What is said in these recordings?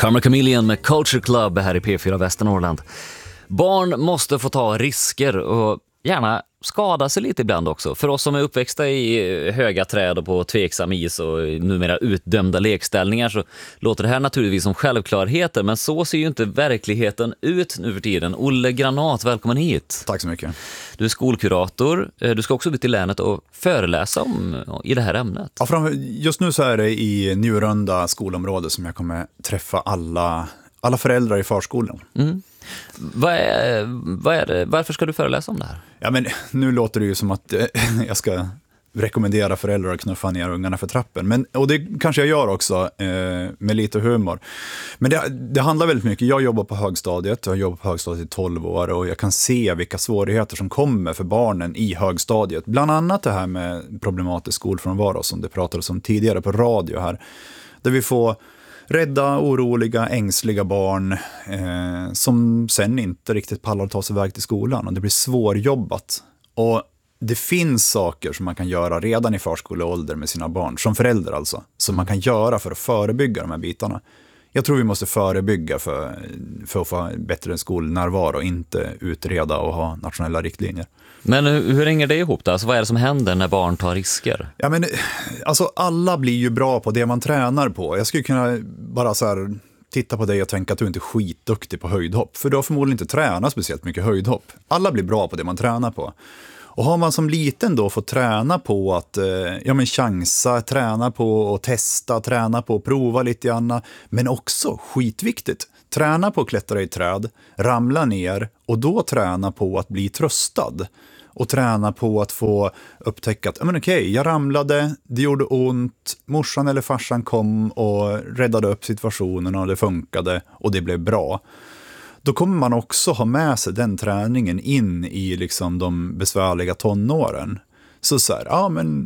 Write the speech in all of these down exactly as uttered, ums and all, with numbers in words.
Karma Chameleon med Culture Club här i P fyra Västernorrland. Barn måste få ta risker och gärna skada sig lite ibland också. För oss som är uppväxta i höga träd och på tveksam is och numera utdömda lekställningar så låter det här naturligtvis som självklarheter, men så ser ju inte verkligheten ut nu för tiden. Olle Granat, välkommen hit. Tack så mycket. Du är skolkurator. Du ska också ut i länet och föreläsa om i det här ämnet. Ja, fram, just nu så är det i Njurunda skolområde som jag kommer träffa alla, alla föräldrar i förskolan. Mm. Vad är, vad är det? Varför ska du föreläsa om det här? Ja, men nu låter det ju som att eh, jag ska rekommendera föräldrar att knuffa ner ungarna för trappen. Men, och det kanske jag gör också eh, med lite humor. Men det, det handlar väldigt mycket. Jag jobbar på högstadiet. Jag har jobbat på högstadiet i tolv år och jag kan se vilka svårigheter som kommer för barnen i högstadiet. Bland annat det här med problematisk skolfrånvaro som det pratades om tidigare på radio här. Där vi får rädda, oroliga, ängsliga barn eh, som sen inte riktigt pallar att ta sig iväg till skolan. Och det blir svårjobbat. Och det finns saker som man kan göra redan i förskoleålder med sina barn, som förälder alltså, som man kan göra för att förebygga de här bitarna. Jag tror vi måste förebygga för, för att få bättre skolnärvaro, inte utreda och ha nationella riktlinjer. Men hur hänger det ihop då? Alltså, vad är det som händer när barn tar risker? Ja, men, alltså, alla blir ju bra på det man tränar på. Jag skulle kunna bara så här titta på dig och tänka att du inte är skitduktig på höjdhopp. För du har förmodligen inte tränat speciellt mycket höjdhopp. Alla blir bra på det man tränar på. Och har man som liten då fått träna på att eh, ja, men chansa, träna på att testa, träna på att prova lite grann. Men också, skitviktigt, träna på att klättra i träd, ramla ner och då träna på att bli tröstad. Och träna på att få upptäcka att men okej, jag ramlade, det gjorde ont, morsan eller farsan kom och räddade upp situationen och det funkade och det blev bra. Då kommer man också ha med sig den träningen in i liksom de besvärliga tonåren. Så så här, ja men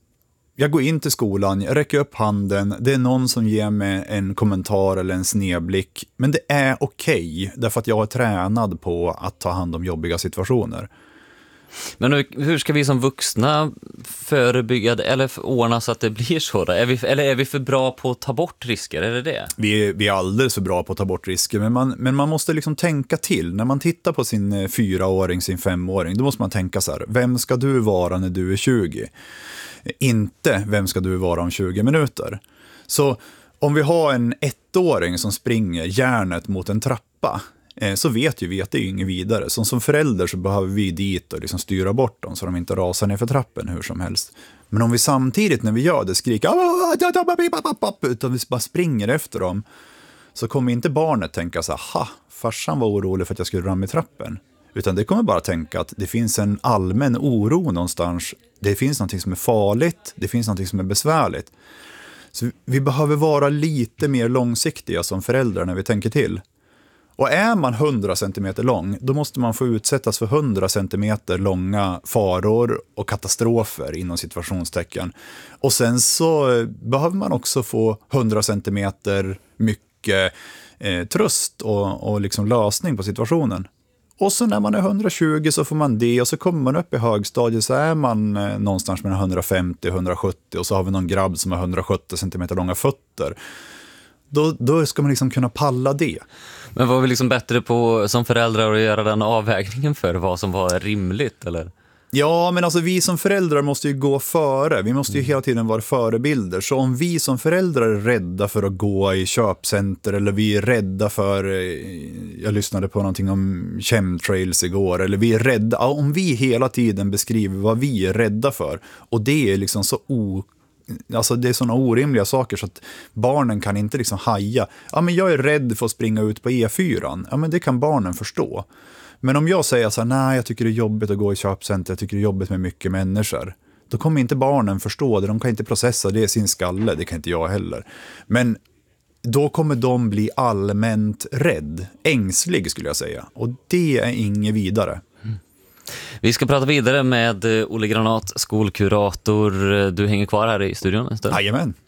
jag går in till skolan, jag räcker upp handen, det är någon som ger mig en kommentar eller en snedblick. Men det är okej, därför att jag är tränad på att ta hand om jobbiga situationer. Men hur ska vi som vuxna förebygga eller ordna så att det blir så då? Är vi, eller är vi för bra på att ta bort risker? Är det det? Vi är, vi är alldeles för bra på att ta bort risker, men man, men man måste liksom tänka till. När man tittar på sin fyraåring, sin femåring, då måste man tänka så här, vem ska du vara när du är tjugo? Inte vem ska du vara om tjugo minuter? Så om vi har en ettåring som springer järnet mot en trappa, så vet ju vi att det är inget vidare. Som, som förälder så behöver vi dit och liksom styra bort dem så de inte rasar ner för trappen hur som helst. Men om vi samtidigt när vi gör det skriker utan vi bara springer efter dem, så kommer inte barnet tänka så här, ha, farsan var orolig för att jag skulle ramla i trappen. Utan det kommer bara tänka att det finns en allmän oro någonstans. Det finns något som är farligt, det finns något som är besvärligt. Så vi behöver vara lite mer långsiktiga som föräldrar när vi tänker till. Och är man hundra centimeter lång, då måste man få utsättas för hundra centimeter långa faror och katastrofer inom situationstecken. Och sen så behöver man också få hundra centimeter mycket eh, tröst och, och liksom lösning på situationen. Och så när man är hundratjugo så får man det, och så kommer man upp i högstadiet så är man eh, någonstans mellan hundrafemtio och hundrasjuttio, och så har vi någon grabb som har hundrasjuttio centimeter långa fötter. Då, då ska man liksom kunna palla det. Men var vi liksom bättre på som föräldrar att göra den avvägningen för vad som var rimligt, eller? Ja, men alltså vi som föräldrar måste ju gå före. Vi måste ju hela tiden vara förebilder. Så om vi som föräldrar är rädda för att gå i köpcenter, eller vi är rädda för, jag lyssnade på någonting om chemtrails igår, eller vi är rädda, om vi hela tiden beskriver vad vi är rädda för, och det är liksom så o Alltså det är såna orimliga saker så att barnen kan inte liksom haja. Ja, men jag är rädd för att springa ut på E fyra. Ja, men det kan barnen förstå. Men om jag säger så här, nej, jag tycker det är jobbigt att gå i köpcenter, jag tycker det är jobbigt med mycket människor, då kommer inte barnen förstå det. De kan inte processa det i sin skalle, det kan inte jag heller. Men då kommer de bli allmänt rädd, ängslig skulle jag säga. Och det är inget vidare. Vi ska prata vidare med Olle Granat, skolkurator. Du hänger kvar här i studion en stund. Jajamän.